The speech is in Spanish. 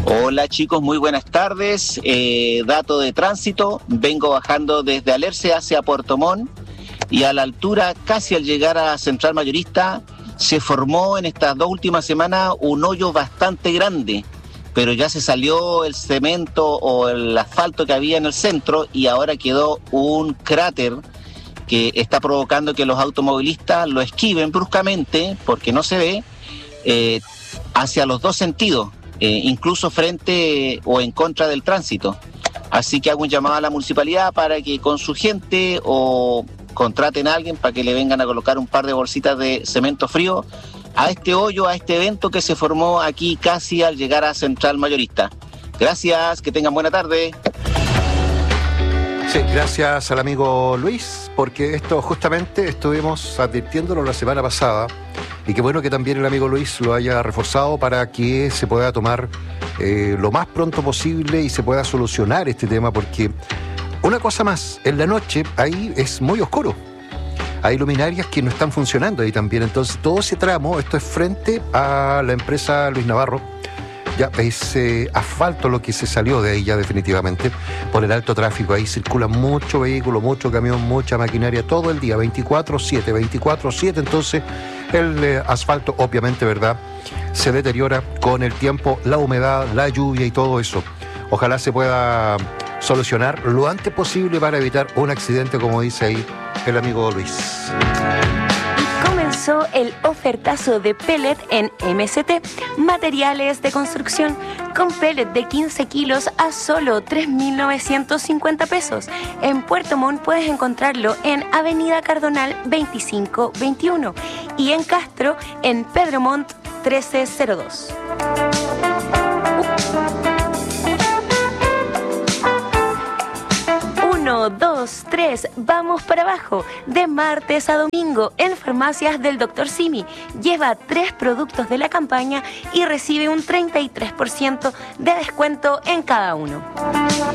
Hola chicos, muy buenas tardes. Dato de tránsito, vengo bajando desde Alerce hacia Puerto Montt y a la altura, casi al llegar a Central Mayorista, se formó en estas 2 últimas semanas un hoyo bastante grande, pero ya se salió el cemento o el asfalto que había en el centro y ahora quedó un cráter que está provocando que los automovilistas lo esquiven bruscamente, porque no se ve, hacia los 2 sentidos. Incluso frente o en contra del tránsito. Así que hago un llamado a la municipalidad para que con su gente o contraten a alguien para que le vengan a colocar un par de bolsitas de cemento frío a este hoyo, a este evento que se formó aquí casi al llegar a Central Mayorista. Gracias, que tengan buena tarde. Sí, gracias al amigo Luis, porque esto justamente estuvimos advirtiéndolo la semana pasada. Y qué bueno que también el amigo Luis lo haya reforzado para que se pueda tomar lo más pronto posible y se pueda solucionar este tema, porque una cosa más, en la noche ahí es muy oscuro. Hay luminarias que no están funcionando ahí también, entonces todo ese tramo, esto es frente a la empresa Luis Navarro, ya es asfalto lo que se salió de ahí ya definitivamente, por el alto tráfico. Ahí circula mucho vehículo, mucho camión, mucha maquinaria todo el día, 24/7, entonces el asfalto obviamente, ¿verdad?, se deteriora con el tiempo, la humedad, la lluvia y todo eso. Ojalá se pueda solucionar lo antes posible para evitar un accidente, como dice ahí el amigo Luis. Comenzó el ofertazo de pellet en MST, materiales de construcción, con pellet de 15 kilos a solo 3.950 pesos. En Puerto Montt puedes encontrarlo en Avenida Cardonal 2521 y en Castro en Pedro Montt 1302. 1, 2, 3, vamos para abajo. De martes a domingo en farmacias del Dr. Simi. Lleva 3 productos de la campaña y recibe un 33% de descuento en cada uno.